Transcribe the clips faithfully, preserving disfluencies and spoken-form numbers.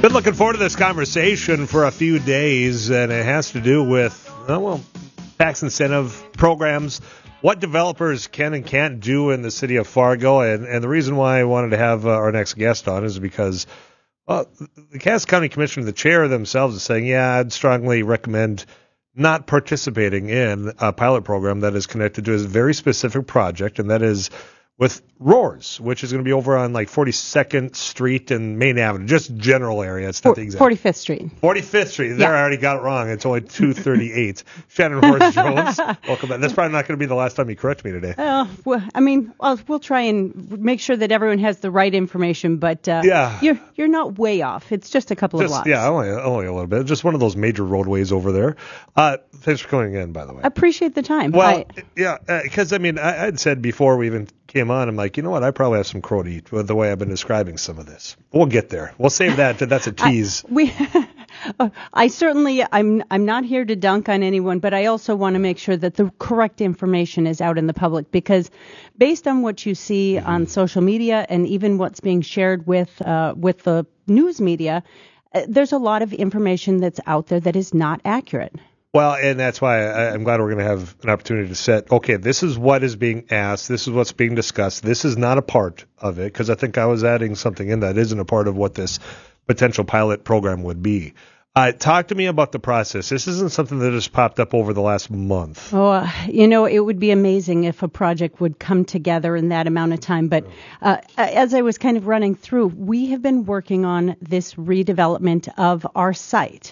Been looking forward to this conversation for a few days, and it has to do with, uh, well, tax incentive programs, what developers can and can't do in the city of Fargo. And, and the reason why I wanted to have uh, our next guest on is because, well, the Cass County Commissioner, the chair themselves, is saying, yeah, I'd strongly recommend not participating in a pilot program that is connected to a very specific project, and that is with Roars, which is going to be over on like forty-second Street and Main Avenue, just general area. It's not the exact. forty-fifth Street. forty-fifth Street. There, yeah. I already got it wrong. It's only two thirty-eight. Shannon Roars Jones, welcome back. That's probably not going to be the last time you correct me today. Uh, well, I mean, well, we'll try and make sure that everyone has the right information, but uh, yeah. you're you're not way off. It's just a couple just, of blocks. Yeah, only, only a little bit. Just one of those major roadways over there. Uh, thanks for coming in, by the way. Appreciate the time. Well, I, yeah, because, uh, I mean, I, I'd said before we even came on, I'm like, you know what, I probably have some crow to eat with the way I've been describing some of this. We'll get there. We'll save that. That's a tease. I, we, I certainly, I'm I'm not here to dunk on anyone, but I also want to make sure that the correct information is out in the public, because based on what you see mm-hmm. on social media and even what's being shared with uh, with the news media, uh, there's a lot of information that's out there that is not accurate. Well, and that's why I, I'm glad we're going to have an opportunity to set, okay, this is what is being asked. This is what's being discussed. This is not a part of it, because I think I was adding something in that isn't a part of what this potential pilot program would be. Uh, talk to me about the process. This isn't something that has popped up over the last month. Oh, uh, you know, it would be amazing if a project would come together in that amount of time. But uh, as I was kind of running through, we have been working on this redevelopment of our site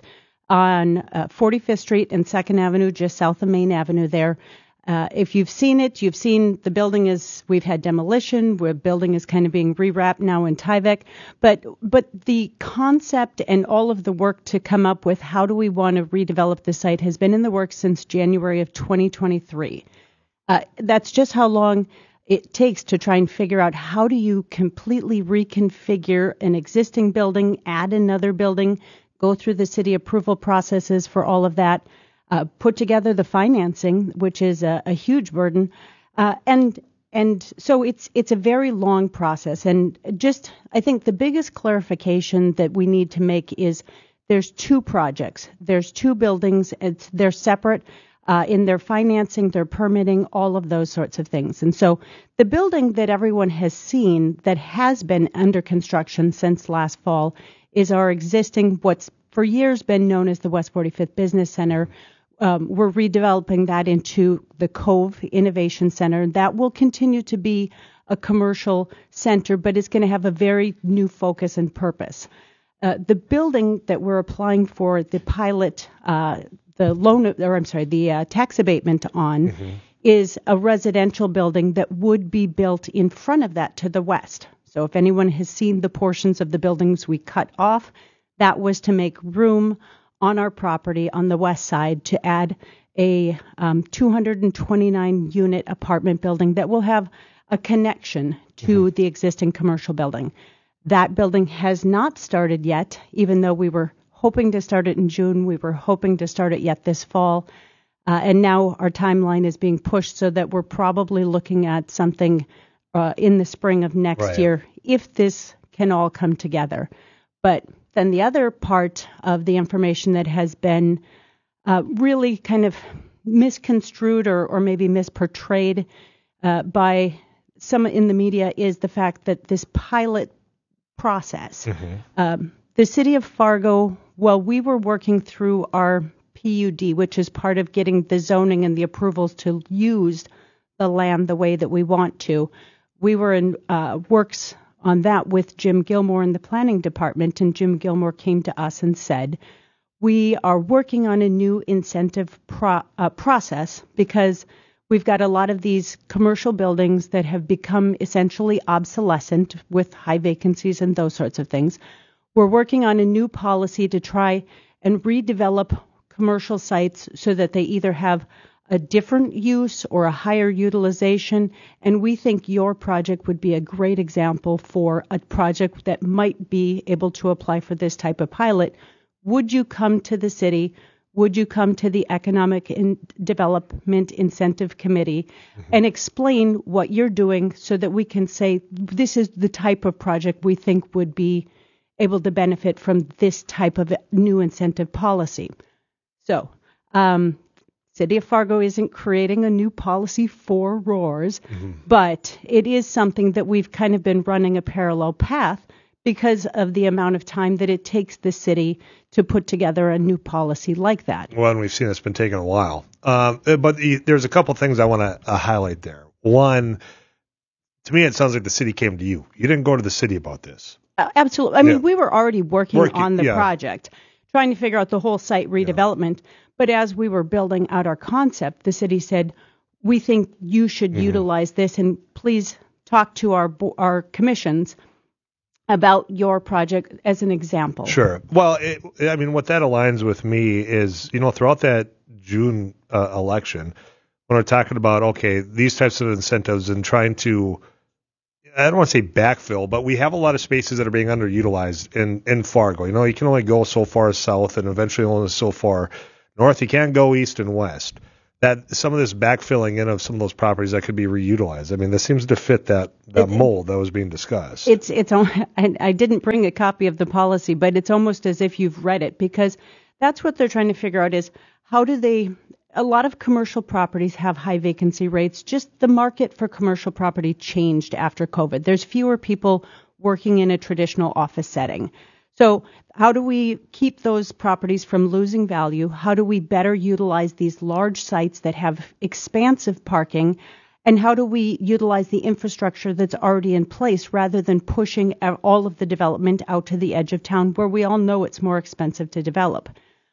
on uh, forty-fifth Street and second Avenue, just south of Main Avenue there. Uh, if you've seen it, you've seen the building is, we've had demolition, where building is kind of being rewrapped now in Tyvek. But but the concept and all of the work to come up with how do we want to redevelop the site has been in the works since January of twenty twenty-three. Uh, that's just how long it takes to try and figure out how do you completely reconfigure an existing building, add another building, go through the city approval processes for all of that, uh, put together the financing, which is a, a huge burden. Uh, and and so it's it's a very long process. And just I think the biggest clarification that we need to make is there's two projects. There's two buildings. It's, they're separate uh, in their financing, their permitting, all of those sorts of things. And so the building that everyone has seen that has been under construction since last fall is our existing, what's for years been known as the West forty-fifth Business Center. Um, we're redeveloping that into the Cove Innovation Center. That will continue to be a commercial center, but it's going to have a very new focus and purpose. Uh, the building that we're applying for the pilot, uh, the loan, or I'm sorry, the uh, tax abatement on, mm-hmm. is a residential building that would be built in front of that to the west. So if anyone has seen the portions of the buildings we cut off, that was to make room on our property on the west side to add a um, two hundred twenty-nine unit apartment building that will have a connection to mm-hmm. the existing commercial building. That building has not started yet, even though we were hoping to start it in June. We were hoping to start it yet this fall. Uh, and now our timeline is being pushed so that we're probably looking at something Uh, in the spring of next right. year, if this can all come together. But then the other part of the information that has been uh, really kind of misconstrued or, or maybe misportrayed uh, by some in the media is the fact that this pilot process, mm-hmm. um, the city of Fargo, well, we were working through our P U D, which is part of getting the zoning and the approvals to use the land the way that we want to. We were in uh, works on that with Jim Gilmore in the planning department, and Jim Gilmore came to us and said, we are working on a new incentive pro- uh, process because we've got a lot of these commercial buildings that have become essentially obsolescent with high vacancies and those sorts of things. We're working on a new policy to try and redevelop commercial sites so that they either have a different use or a higher utilization, and we think your project would be a great example for a project that might be able to apply for this type of pilot. Would you come to the city? Would you come to the Economic in Development Incentive Committee mm-hmm. and explain what you're doing so that we can say this is the type of project we think would be able to benefit from this type of new incentive policy. So, um, City of Fargo isn't creating a new policy for roars, mm-hmm. but it is something that we've kind of been running a parallel path because of the amount of time that it takes the city to put together a new policy like that. Well, and we've seen it's been taking a while. Um, but the, there's a couple things I want to uh, highlight there. One, to me, it sounds like the city came to you. You didn't go to the city about this. Uh, absolutely. I mean, yeah. we were already working, working on the yeah. project, trying to figure out the whole site redevelopment. Yeah. But as we were building out our concept, the city said, we think you should mm-hmm. utilize this, and please talk to our our commissions about your project as an example. Sure. Well, it, I mean, what that aligns with me is, you know, throughout that June uh, election, when we're talking about, okay, these types of incentives and trying to, I don't want to say backfill, but we have a lot of spaces that are being underutilized in, in Fargo. You know, you can only go so far south and eventually only so far north. You can't go east and west. That some of this backfilling in of some of those properties that could be reutilized. I mean, this seems to fit that, that mold that was being discussed. It's it's. I, I didn't bring a copy of the policy, but it's almost as if you've read it, because that's what they're trying to figure out is how do they. A lot of commercial properties have high vacancy rates. Just the market for commercial property changed after COVID. There's fewer people working in a traditional office setting. So how do we keep those properties from losing value? How do we better utilize these large sites that have expansive parking? And how do we utilize the infrastructure that's already in place rather than pushing all of the development out to the edge of town where we all know it's more expensive to develop?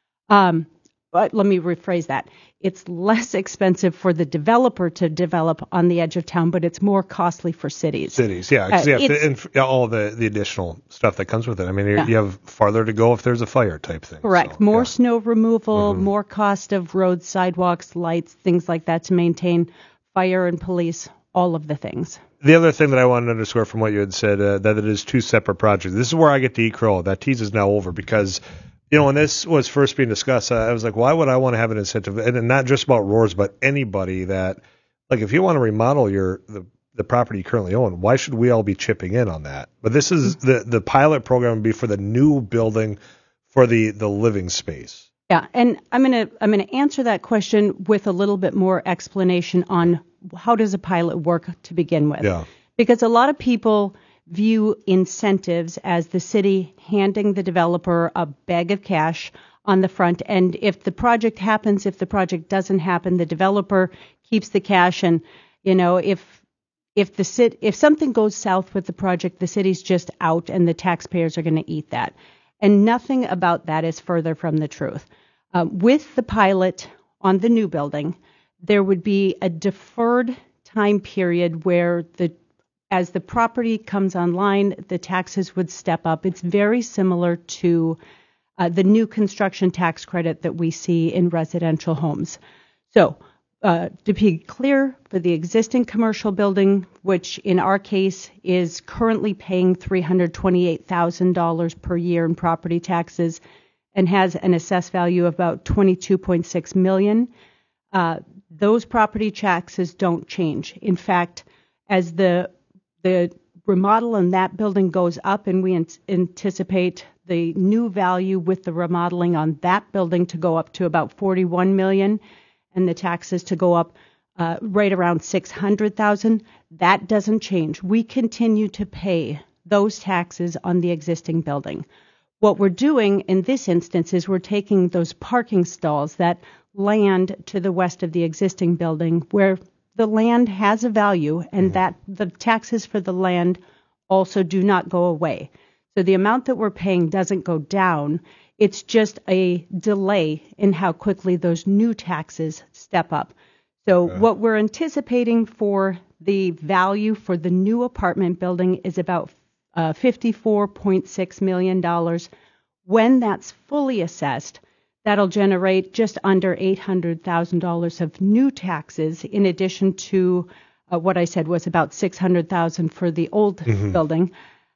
Um, but let me rephrase that. It's less expensive for the developer to develop on the edge of town, but it's more costly for cities. Cities, yeah. Uh, yeah and all the, the additional stuff that comes with it. I mean, yeah. you have farther to go if there's a fire type thing. Correct. So, more yeah. snow removal, mm-hmm. more cost of roads, sidewalks, lights, things like that to maintain, fire and police, all of the things. The other thing that I wanted to underscore from what you had said, uh, that it is two separate projects. This is where I get to eat crow. That tease is now over because, you know, when this was first being discussed, uh, I was like, why would I want to have an incentive? And, and not just about roars, but anybody that, like, if you want to remodel your the, the property you currently own, why should we all be chipping in on that? But this is the, the pilot program would be for the new building for the, the living space. Yeah, and I'm gonna I'm gonna answer that question with a little bit more explanation on how does a pilot work to begin with. Yeah. Because a lot of people view incentives as the city handing the developer a bag of cash on the front end. If the project happens, if the project doesn't happen, the developer keeps the cash. And, you know, if if the cit- if something goes south with the project, the city's just out and the taxpayers are going to eat that. And nothing about that is further from the truth. Uh, with the pilot on the new building, there would be a deferred time period where the as the property comes online, the taxes would step up. It's very similar to uh, the new construction tax credit that we see in residential homes. So uh, to be clear, for the existing commercial building, which in our case is currently paying three hundred twenty-eight thousand dollars per year in property taxes and has an assessed value of about twenty-two point six million dollars, uh, those property taxes don't change. In fact, as the the remodel in that building goes up and we an- anticipate the new value with the remodeling on that building to go up to about forty-one million dollars and the taxes to go up uh, right around six hundred thousand dollars, that doesn't change. We continue to pay those taxes on the existing building. What we're doing in this instance is we're taking those parking stalls, that land to the west of the existing building where the land has a value and mm-hmm. that the taxes for the land also do not go away. So the amount that we're paying doesn't go down. It's just a delay in how quickly those new taxes step up. So okay. what we're anticipating for the value for the new apartment building is about uh, fifty-four point six million dollars. When that's fully assessed, that'll generate just under eight hundred thousand dollars of new taxes, in addition to uh, what I said was about six hundred thousand dollars for the old mm-hmm. building.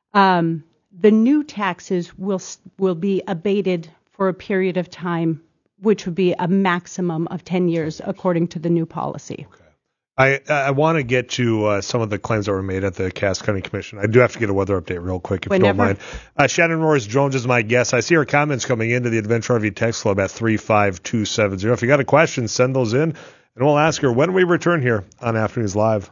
Um, the new taxes will will be abated for a period of time, which would be a maximum of ten years, according to the new policy. Okay. I, I want to get to uh, some of the claims that were made at the Cass County Commission. I do have to get a weather update real quick, if Whenever. you don't mind. Uh, Shannon Norris-Jones is my guest. I see her comments coming into the Adventure R V Text Club at three five two seven zero. If you got a question, send those in, and we'll ask her when we return here on Afternoons Live.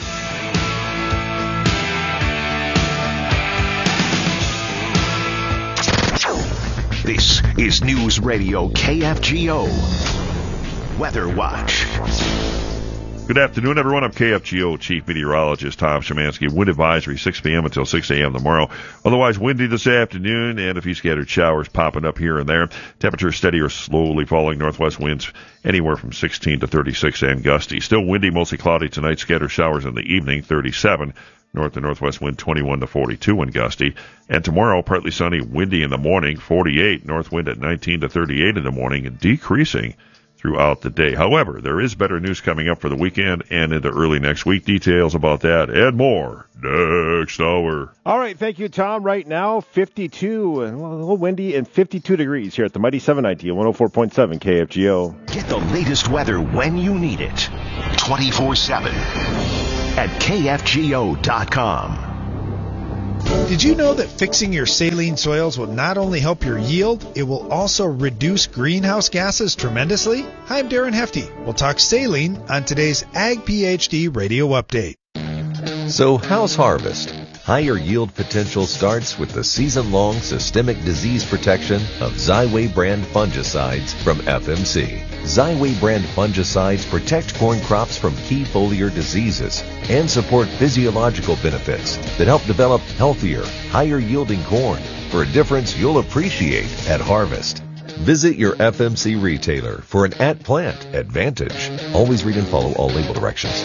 This is News Radio K F G O Weather Watch. Good afternoon, everyone. I'm K F G O Chief Meteorologist Tom Szymanski. Wind advisory six p.m. until six a.m. tomorrow. Otherwise windy this afternoon and a few scattered showers popping up here and there. Temperatures steady or slowly falling. Northwest winds anywhere from sixteen to thirty-six and gusty. Still windy, mostly cloudy tonight. Scattered showers in the evening, thirty-seven. North and northwest wind twenty-one to forty-two and gusty. And tomorrow, partly sunny, windy in the morning, forty-eight. North wind at nineteen to thirty-eight in the morning and decreasing throughout the day. However, there is better news coming up for the weekend and into early next week. Details about that and more next hour. All right, thank you, Tom. Right now, fifty-two and well, a little windy and fifty-two degrees here at the Mighty seven ninety and one oh four point seven K F G O. Get the latest weather when you need it. twenty-four seven at K F G O dot com. Did you know that fixing your saline soils will not only help your yield, it will also reduce greenhouse gases tremendously? Hi, I'm Darren Hefty. We'll talk saline on today's Ag PhD Radio Update. So how's harvest? Higher yield potential starts with the season-long systemic disease protection of Xyway brand fungicides from F M C. Xyway brand fungicides protect corn crops from key foliar diseases and support physiological benefits that help develop healthier, higher-yielding corn for a difference you'll appreciate at harvest. Visit your F M C retailer for an at-plant advantage. Always read and follow all label directions.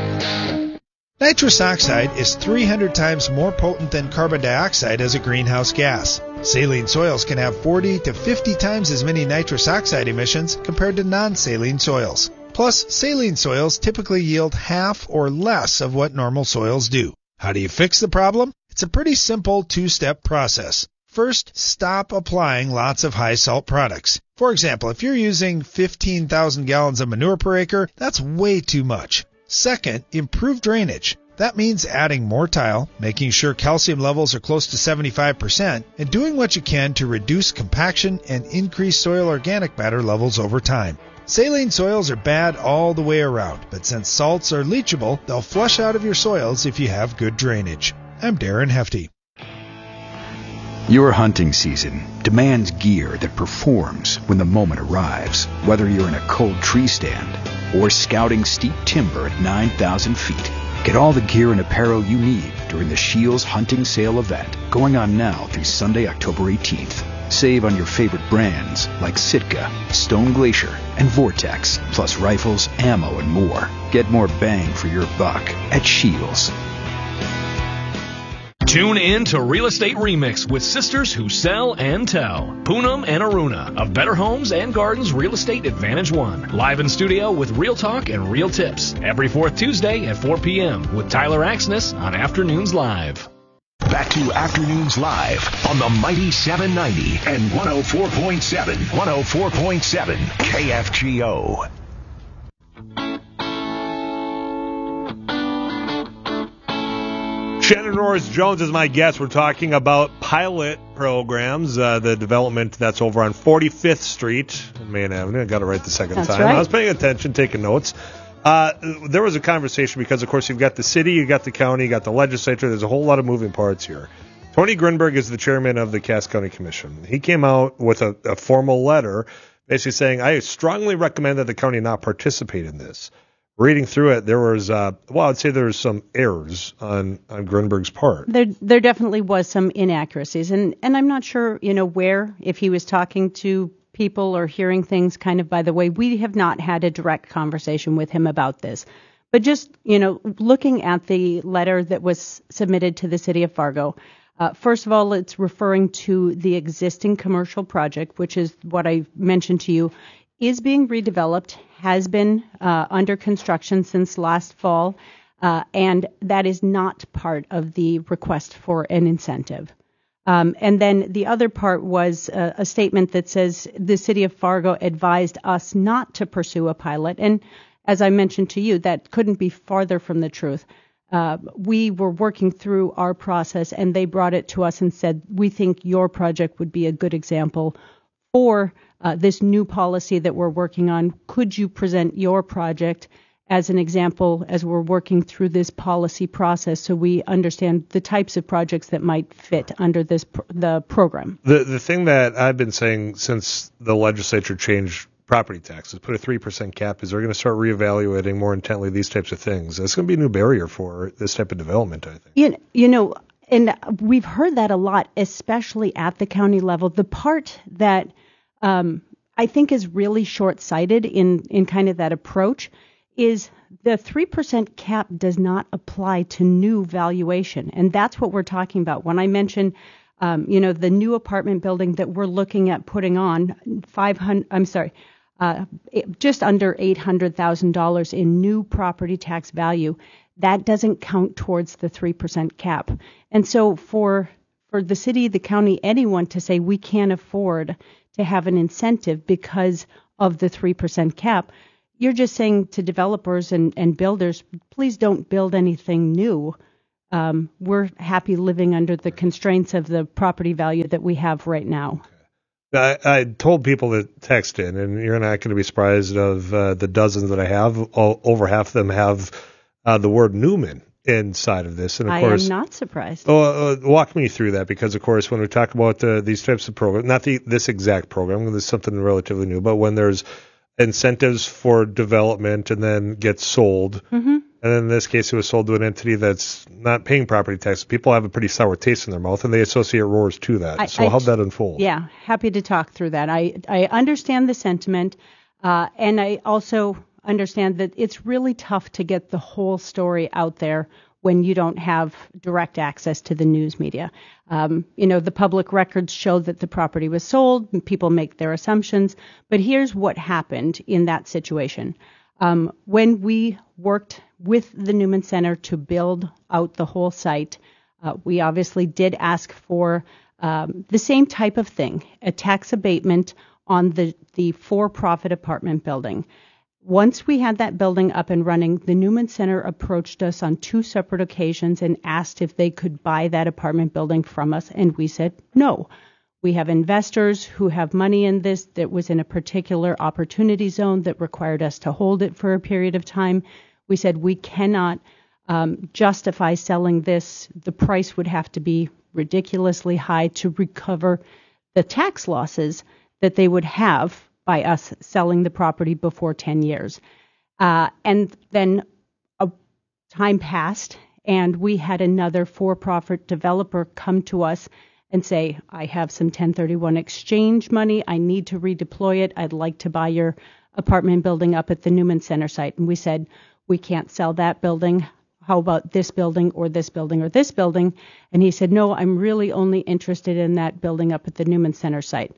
Nitrous oxide is three hundred times more potent than carbon dioxide as a greenhouse gas. Saline soils can have forty to fifty times as many nitrous oxide emissions compared to non-saline soils. Plus, saline soils typically yield half or less of what normal soils do. How do you fix the problem? It's a pretty simple two-step process. First, stop applying lots of high-salt products. For example, if you're using fifteen thousand gallons of manure per acre, that's way too much. Second, improve drainage. That means adding more tile, making sure calcium levels are close to seventy-five percent, and doing what you can to reduce compaction and increase soil organic matter levels over time. Saline soils are bad all the way around, but since salts are leachable, they'll flush out of your soils if you have good drainage. I'm Darren Hefty. Your hunting season demands gear that performs when the moment arrives, whether you're in a cold tree stand or scouting steep timber at nine thousand feet. Get all the gear and apparel you need during the Scheels Hunting Sale event going on now through Sunday, October eighteenth. Save on your favorite brands like Sitka, Stone Glacier, and Vortex, plus rifles, ammo, and more. Get more bang for your buck at Scheels. Tune in to Real Estate Remix with sisters who sell and tell. Poonam and Aruna of Better Homes and Gardens Real Estate Advantage One. Live in studio with real talk and real tips. Every fourth Tuesday at four p.m. with Tyler Axness on Afternoons Live. Back to Afternoons Live on the Mighty seven ninety and one oh four point seven. one oh four point seven K F G O. Shannon Norris-Jones is my guest. We're talking about pilot programs, uh, the development that's over on forty-fifth Street, Main Avenue. I got it right the second That's time. right. I was paying attention, taking notes. Uh, there was a conversation because, of course, you've got the city, you've got the county, you've got the legislature. There's a whole lot of moving parts here. Tony Grinberg is the chairman of the Cass County Commission. He came out with a, a formal letter basically saying, I strongly recommend that the county not participate in this. Reading through it, there was, uh, well, I'd say there was some errors on, on Grinberg's part. There, there definitely was some inaccuracies, and, and I'm not sure, you know, where, if he was talking to people or hearing things kind of by the way. We have not had a direct conversation with him about this. But just, you know, looking at the letter that was submitted to the city of Fargo, uh, first of all, it's referring to the existing commercial project, which is what I mentioned to you, is being redeveloped, has been uh, under construction since last fall, uh, and that is not part of the request for an incentive. Um, and then the other part was a, a statement that says the city of Fargo advised us not to pursue a pilot. And as I mentioned to you, that couldn't be farther from the truth. Uh, we were working through our process, and they brought it to us and said, we think your project would be a good example for uh, this new policy that we're working on. Could you present your project as an example as we're working through this policy process so we understand the types of projects that might fit under this pr- the program? The the thing that I've been saying since the legislature changed property taxes, put a three percent cap, is they're going to start reevaluating more intently these types of things. It's going to be a new barrier for this type of development, I think. You know, you know, and we've heard that a lot, especially at the county level. The part that um, I think is really short-sighted in, in kind of that approach is the three percent cap does not apply to new valuation. And that's what we're talking about. When I mentioned, um, you know, the new apartment building that we're looking at putting on five hundred, I'm sorry, uh, just under eight hundred thousand dollars in new property tax value, that doesn't count towards the three percent cap. And so for, for the city, the county, anyone to say we can't afford to have an incentive because of the three percent cap, you're just saying to developers and, and builders, please don't build anything new. Um, we're happy living under the constraints of the property value that we have right now. I, I told people to text in, and you're not going to be surprised of uh, the dozens that I have. All, over half of them have uh, the word Newman inside of this. And of I course, am not surprised. Oh, uh, walk me through that, because, of course, when we talk about uh, these types of programs, not the, this exact program, this is something relatively new, but when there's incentives for development and then gets sold. Mm-hmm. And then in this case, it was sold to an entity that's not paying property tax. People have a pretty sour taste in their mouth, and they associate roars to that. I, so I, how'd that unfold? Yeah, happy to talk through that. I, I understand the sentiment, uh, and I also understand that it's really tough to get the whole story out there when you don't have direct access to the news media. Um, you know, the public records show that the property was sold, and people make their assumptions. But here's what happened in that situation. Um, when we worked with the Newman Center to build out the whole site, uh, we obviously did ask for um, the same type of thing, a tax abatement on the, the for-profit apartment building. Once we had that building up and running, the Newman Center approached us on two separate occasions and asked if they could buy that apartment building from us, and we said no. We have investors who have money in this that was in a particular opportunity zone that required us to hold it for a period of time. We said we cannot um, justify selling this. The price would have to be ridiculously high to recover the tax losses that they would have by us selling the property before ten years. Uh, and then a time passed, and we had another for-profit developer come to us and say, I have some ten thirty-one exchange money. I need to redeploy it. I'd like to buy your apartment building up at the Newman Center site. And we said, we can't sell that building. How about this building or this building or this building? And he said, no, I'm really only interested in that building up at the Newman Center site.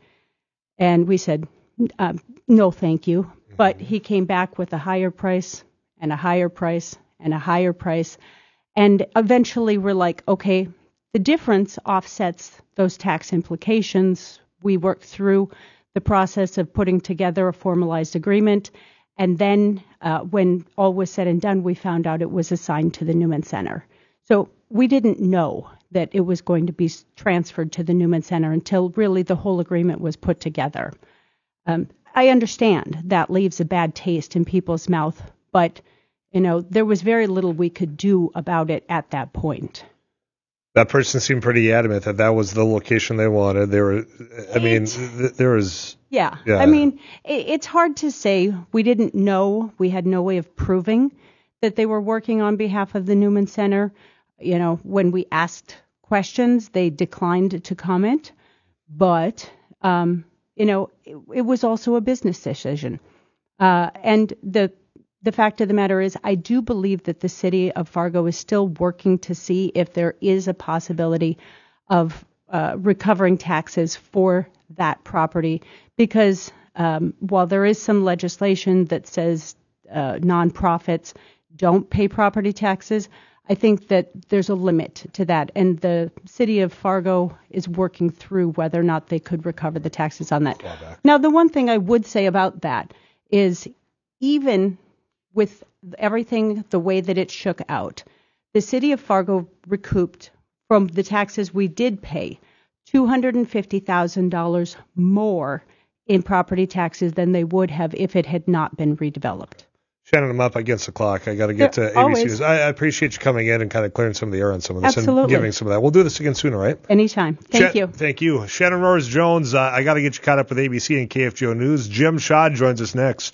And we said, Uh, no, thank you. But he came back with a higher price and a higher price and a higher price. And eventually we're like, okay, the difference offsets those tax implications. We worked through the process of putting together a formalized agreement. And then uh, when all was said and done, we found out it was assigned to the Newman Center. So we didn't know that it was going to be transferred to the Newman Center until really the whole agreement was put together. Um, I understand that leaves a bad taste in people's mouth, but, you know, there was very little we could do about it at that point. That person seemed pretty adamant that that was the location they wanted. They were, I mean, th- there was... Yeah. yeah. I mean, it, it's hard to say. We didn't know. We had no way of proving that they were working on behalf of the Newman Center. You know, when we asked questions, they declined to comment. But... Um, You know, it, it was also a business decision. Uh, and the the fact of the matter is, I do believe that the city of Fargo is still working to see if there is a possibility of uh, recovering taxes for that property. Because um, while there is some legislation that says uh, nonprofits don't pay property taxes, I think that there's a limit to that, and the city of Fargo is working through whether or not they could recover the taxes on that. Now, the one thing I would say about that is even with everything the way that it shook out, the city of Fargo recouped from the taxes we did pay two hundred fifty thousand dollars more in property taxes than they would have if it had not been redeveloped. Shannon, I'm up against the clock. I got to get Yeah, to A B C always. News. I, I appreciate you coming in and kind of clearing some of the air on some of this Absolutely. and giving some of that. We'll do this again soon, all right? Anytime. Thank Sha- you. Thank you. Shannon Roars-Jones, uh, I got to get you caught up with A B C and K F G O News. Jim Shaw joins us next.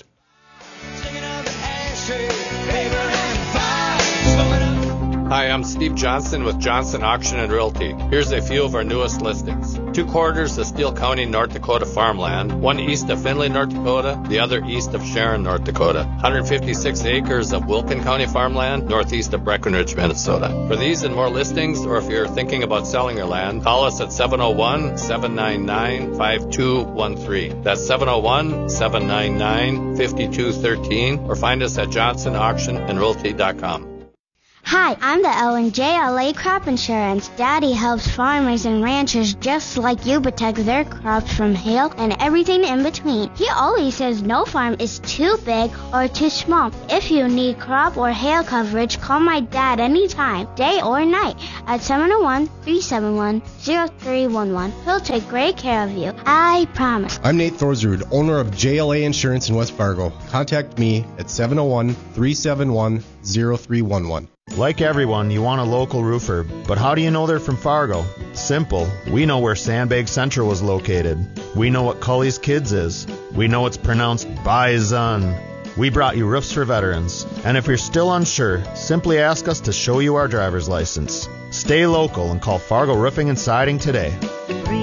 Hi, I'm Steve Johnson with Johnson Auction and Realty. Here's a few of our newest listings. Two quarters of Steele County, North Dakota farmland, one east of Findlay, North Dakota, the other east of Sharon, North Dakota. one hundred fifty-six acres of Wilkin County farmland, northeast of Breckenridge, Minnesota. For these and more listings, or if you're thinking about selling your land, call us at seven oh one, seven nine nine, five two one three. That's seven oh one, seven nine nine, five two one three, or find us at johnson auction and realty dot com. Hi, I'm the Ellen J L A Crop Insurance. Daddy helps farmers and ranchers just like you protect their crops from hail and everything in between. He always says no farm is too big or too small. If you need crop or hail coverage, call my dad anytime, day or night, at seven oh one, three seven one, oh three one one. He'll take great care of you. I promise. I'm Nate Thorsrud, owner of J L A Insurance in West Fargo. Contact me at seven oh one, three seven one, oh three one one. Like everyone, you want a local roofer, but how do you know they're from Fargo? Simple. We know where Sandbag Central was located. We know what Cully's Kids is. We know it's pronounced Bison. We brought you roofs for veterans. And if you're still unsure, simply ask us to show you our driver's license. Stay local and call Fargo Roofing and Siding today.